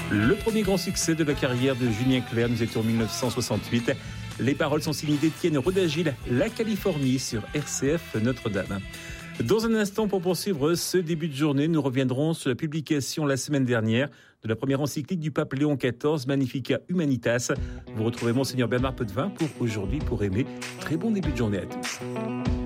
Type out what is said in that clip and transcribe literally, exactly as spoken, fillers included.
Le premier grand succès de la carrière de Julien Clerc, nous étions en dix-neuf cent soixante-huit. Les paroles sont signées d'Étienne Rodagil, La Californie sur R C F Notre-Dame. Dans un instant, pour poursuivre ce début de journée, nous reviendrons sur la publication la semaine dernière de la première encyclique du pape Léon quatorze, Magnificat Humanitas. Vous retrouvez Monseigneur Bernard Potvin pour Aujourd'hui pour aimer. Très bon début de journée à tous.